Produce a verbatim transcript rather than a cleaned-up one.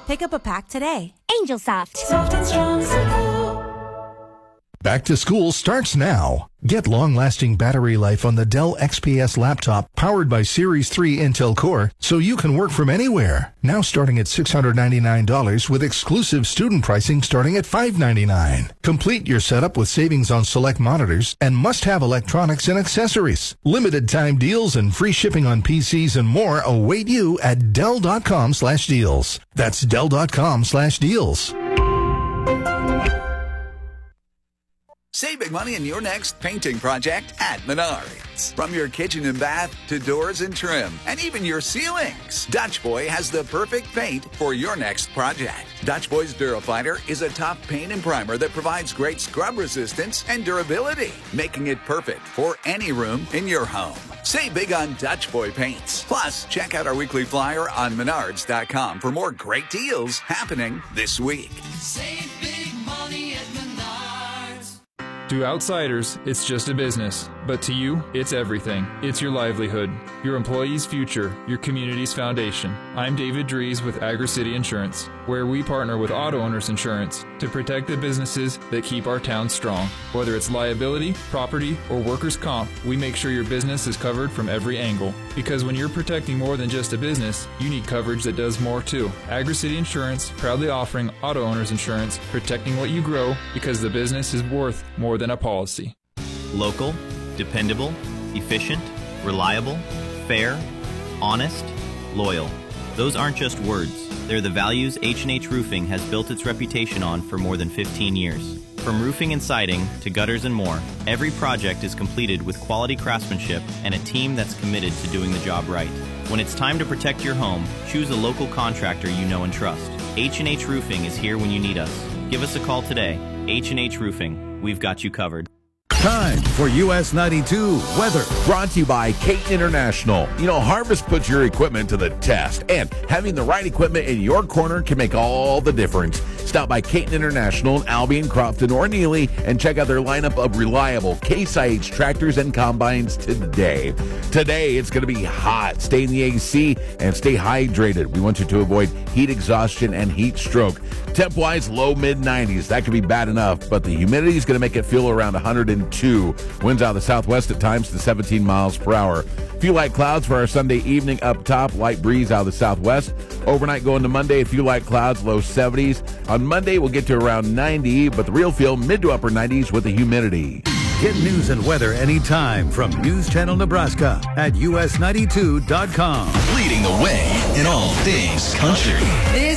Pick up a pack today. Angel Soft. Soft and strong circle. Back to school starts now. Get long-lasting battery life on the Dell X P S laptop powered by Series three Intel Core so you can work from anywhere. Now starting at six hundred ninety-nine dollars with exclusive student pricing starting at five hundred ninety-nine dollars. Complete your setup with savings on select monitors and must-have electronics and accessories. Limited time deals and free shipping on P Cs and more await you at Dell.com slash deals. That's Dell.com slash deals. Save big money in your next painting project at Menards. From your kitchen and bath to doors and trim, and even your ceilings, Dutch Boy has the perfect paint for your next project. Dutch Boy's Durafighter is a top paint and primer that provides great scrub resistance and durability, making it perfect for any room in your home. Save big on Dutch Boy paints. Plus, check out our weekly flyer on Menards dot com for more great deals happening this week. Save big money at Menards. To outsiders, it's just a business, but to you, it's everything. It's your livelihood, your employees' future, your community's foundation. I'm David Dries with Agri-City Insurance, where we partner with Auto Owners Insurance to protect the businesses that keep our town strong. Whether it's liability, property, or workers' comp, we make sure your business is covered from every angle. Because when you're protecting more than just a business, you need coverage that does more too. Agri-City Insurance, proudly offering Auto Owners Insurance, protecting what you grow because the business is worth more than a policy. Local, dependable, efficient, reliable, fair, honest, loyal. Those aren't just words. They're the values H and H Roofing has built its reputation on for more than fifteen years. From roofing and siding to gutters and more, every project is completed with quality craftsmanship and a team that's committed to doing the job right. When it's time to protect your home, choose a local contractor you know and trust. H and H Roofing is here when you need us. Give us a call today. H and H Roofing. We've got you covered. Time for U S ninety-two weather. Brought to you by Caton International. You know, Harvest puts your equipment to the test, and having the right equipment in your corner can make all the difference. Stop by Caton International in Albion, Crofton, or Neely and check out their lineup of reliable Case I H tractors and combines today. Today, it's going to be hot. Stay in the A C and stay hydrated. We want you to avoid heat exhaustion and heat stroke. Temp-wise, low mid nineties. That could be bad enough, but the humidity is going to make it feel around one hundred two. Winds out of the southwest at times to seventeen miles per hour. A few light clouds for our Sunday evening up top. Light breeze out of the southwest. Overnight going to Monday, a few light clouds, low seventies. On Monday, we'll get to around ninety, but the real feel mid to upper nineties with the humidity. Get news and weather anytime from News Channel Nebraska at U S ninety-two dot com. Leading the way in all things country.